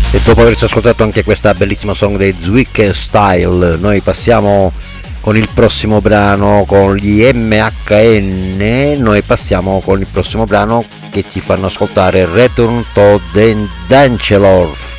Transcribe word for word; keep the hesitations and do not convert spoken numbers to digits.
E dopo averci ascoltato anche questa bellissima song dei Zwick Style, noi passiamo con il prossimo brano, con gli M H N. Noi passiamo con il prossimo brano che ci fanno ascoltare Return to Dan- Danchelor.